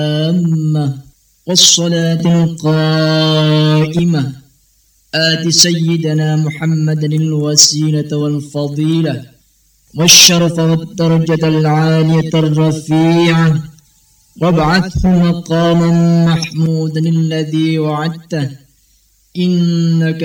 والصلاة القائمة آت سيدنا محمد الوسيلة والفضيلة والشرف والدرجة العالية الرفيعة وابعثه مقاما محمودا الذي وعدته إنك